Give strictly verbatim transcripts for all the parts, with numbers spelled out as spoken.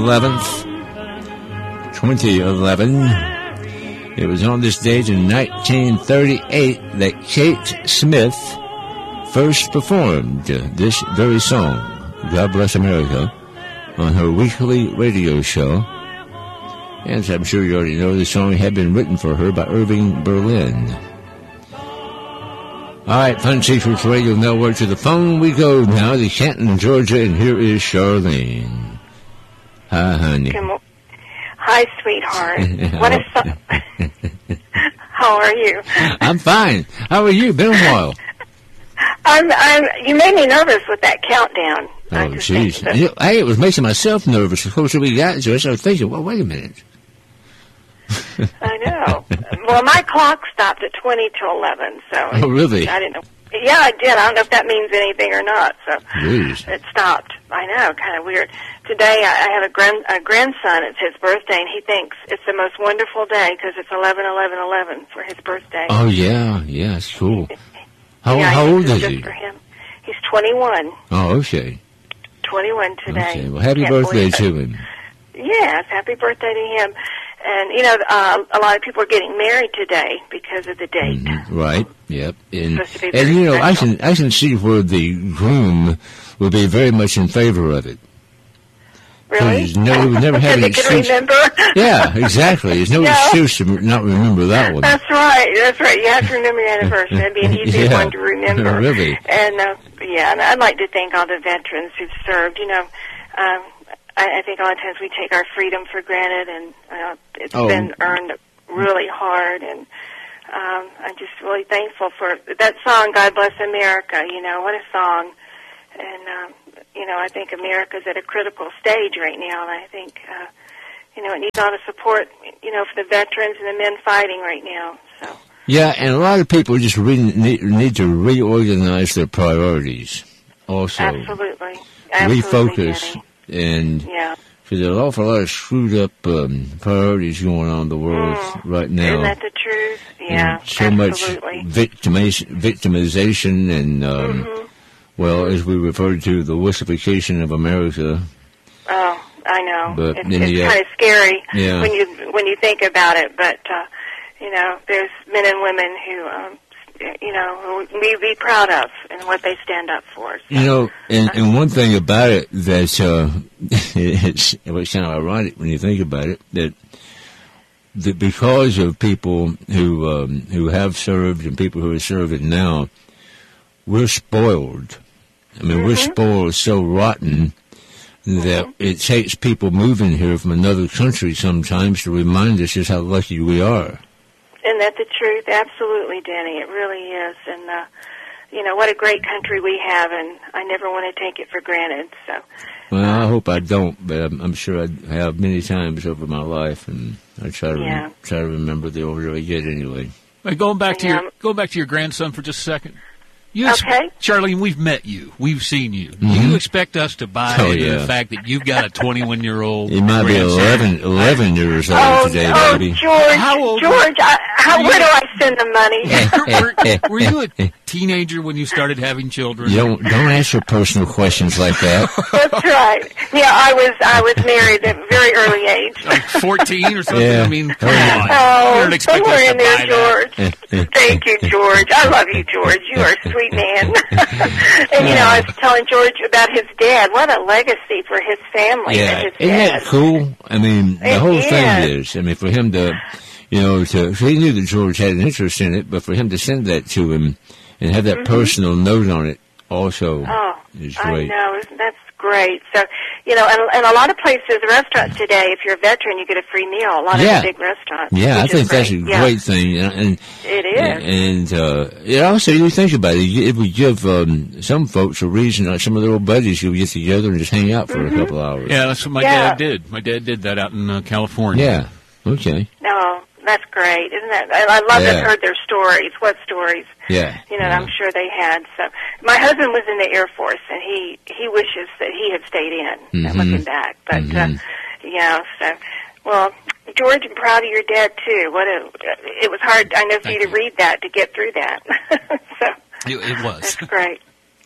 eleventh, twenty eleven. It was on this date in nineteen thirty-eight that Kate Smith first performed this very song, God Bless America, on her weekly radio show. As I'm sure you already know, the song had been written for her by Irving Berlin. All right, Fun Secrets Radio Network, to the phone we go now to Canton, Georgia, and here is Charlene. Hi, honey. Good mo- Hi, sweetheart. What is so- How are you? I'm fine. How are you? Been a while. I'm. I'm. You made me nervous with that countdown. Oh, jeez. You know, hey, it was making myself nervous. The closer we got to it, so I was thinking, well, wait a minute. I know. Well, my clock stopped at twenty to eleven, so. Oh, really? I didn't know. Yeah, I did. I don't know if that means anything or not. So Jeez. It stopped. I know, kind of weird. Today I have a grand a grandson. It's his birthday, and he thinks it's the most wonderful day because it's eleven eleven eleven for his birthday. Oh yeah, yeah, it's cool. How yeah, how old is just he? For him. He's twenty-one. Oh, okay. twenty-one today. Okay. Well, happy Can't birthday believe to it. him. Yes, happy birthday to him. And, you know, uh, a lot of people are getting married today because of the date. Mm-hmm. Right, yep. And, Supposed to be and very you know, I special. can I can see where the groom would be very much in favor of it. Really? There's no, never Because have an they can excuse. remember? Yeah, exactly. There's no No. excuse to not remember that one. That's right. That's right. You have to remember your anniversary. That'd be an easy Yeah. one to remember. Really? And, uh, yeah, and I'd like to thank all the veterans who've served. You know, um, I, I think a lot of times we take our freedom for granted, and uh, it's Oh. been earned really hard. And um, I'm just really thankful for that song, God Bless America. You know, what a song. And, um, you know, I think America's at a critical stage right now, and I think, uh, you know, it needs a lot of support, you know, for the veterans and the men fighting right now. So. Yeah, and a lot of people just re- need, need to reorganize their priorities also. Absolutely. Absolutely, Refocus. Danny. And Yeah. because there's an awful lot of screwed up um, priorities going on in the world Mm. right now. Isn't that the truth? Yeah, And so absolutely. much victimization, victimization and, um, Mm-hmm. well, as we refer to, the wussification of America. Oh, I know. But it's then it's you- kind of scary Yeah. when you when you think about it. But uh, you know, there's men and women who, um, you know, who we be proud of and what they stand up for. So. You know, and, and one thing about it that uh, it's, it's kind of ironic when you think about it, that that because of people who um, who have served and people who are serving now, we're spoiled. I mean, Mm-hmm. we're spoiled so rotten that Mm-hmm. it takes people moving here from another country sometimes to remind us just how lucky we are. Isn't that the truth? Absolutely, Danny. It really is. And, uh, you know, what a great country we have, and I never want to take it for granted. So. Well, I hope I don't, but I'm, I'm sure I have many times over my life, and I try to Yeah. rem- try to remember the older I get anyway. Hey, going back to Yeah. your going back to your grandson for just a second. You Okay. Charlene, we've met you. We've seen you. Do Mhm. you expect us to buy Oh, into yeah. the fact that you've got a twenty-one-year-old He might be grandson? eleven, eleven years old Oh, today, oh, baby. George, How old George, I, how, were where you? do I send the money? were, were you a teenager when you started having children? You don't don't ask her personal questions like that. That's right. Yeah, I was I was married at a very early age. Like fourteen or something? Yeah. I mean, come Yeah. on. you Oh, don't expect somewhere us to in there, buy that. George. Thank you, George. I love you, George. You are a sweet man. And, you know, I was telling George about his dad. What a legacy for his family. Yeah, and his isn't dad. that cool? I mean, the It whole is. thing is, I mean, for him to, you know, to, he knew that George had an interest in it, but for him to send that to him and have that Mhm. personal note on it also Oh, is I great. know. Isn't- That's great. So, you know, and, and a lot of places, restaurants today, if you're a veteran, you get a free meal. A lot Yeah. of the big restaurants. Yeah, I which think is that's a great. Yeah. great thing, and, and It is. And uh, it also, you think about it, it would give um, some folks a reason, like some of their old buddies, who would get together and just hang out for Mhm. a couple hours. Yeah, that's what my Yeah. dad did. My dad did that out in uh, California. Yeah. Okay. No, that's great. Isn't that? I, I love Yeah. to heard their stories. What stories? Yeah. You know, yeah. I'm sure they had. So, my husband was in the Air Force, and he he wishes that he had stayed in. Mhm. Looking back, but Mhm. uh, yeah. So, well, George, I'm proud of your dad too. What a it was hard. I know for Thank you to you. read that to get through that. So It, it was. that's great.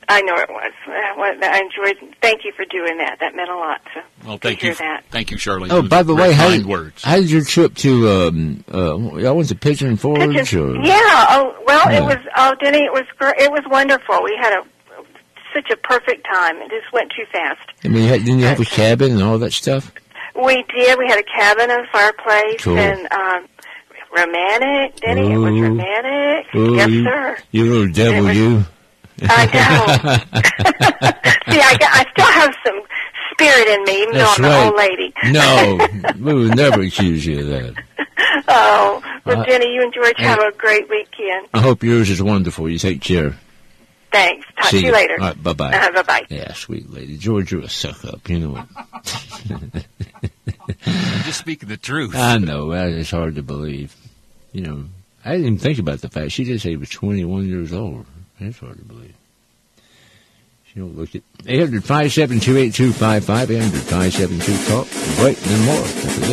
I know it was. I enjoyed. Thank you for doing that. That meant a lot. So well, thank to you. hear that. Thank you, Shirley. Oh, Those by the are way, how kind did, words. how did your trip to, um, uh, y'all went to Pigeon Forge? Pigeon, or? yeah. Oh, well, Yeah. it was. Oh, Denny, it was. gr- It was wonderful. We had a such a perfect time. It just went too fast. I mean, you had, didn't you have a cabin and all that stuff? We did. We had a cabin and a fireplace, Cool. and um, romantic. Denny, it was Ooh. romantic. Ooh, yes, you, sir. You little devil, was- you. I know. See, I, got, I still have some spirit in me, even That's though I'm right. an old lady. No, we would never accuse you of that. Oh, well, Uh, Jenny, you and George have uh, a great weekend. I hope yours is wonderful. You take care. Thanks. Talk See to you ya. later. All right, bye-bye. Uh, bye-bye. Yeah, sweet lady. George, you're a suck-up. You know it. I'm just speaking the truth. I know. that It's hard to believe. You know, I didn't even think about the fact she did say he was twenty-one years old. That's hard to believe. She don't look it. eight hundred, five seven two, eight two five five, eight hundred, five seven two, talk. Break, then more. After this.